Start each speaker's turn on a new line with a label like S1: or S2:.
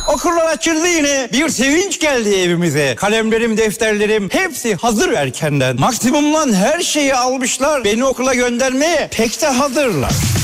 S1: Okullar açıldı yine. Bir sevinç geldi evimize. Kalemlerim, defterlerim hepsi hazır erkenden. Maksimumdan her şeyi almışlar. Beni okula göndermeye pek de hazırlar.